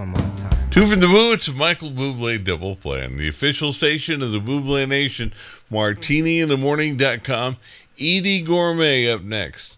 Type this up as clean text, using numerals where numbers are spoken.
one more time. Two from the Boo, it's a Michael Bublé double play on the official station of the Bublé Nation, martiniinthemorning.com. Edie Gourmet up next.